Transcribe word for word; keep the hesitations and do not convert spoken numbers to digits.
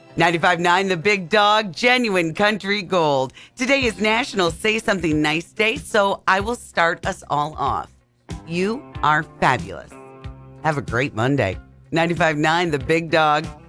ninety-five point nine The Big Dog, genuine country gold. Today is National Say Something Nice Day, so I will start us all off. You are fabulous. Have a great Monday. ninety-five point nine The Big Dog.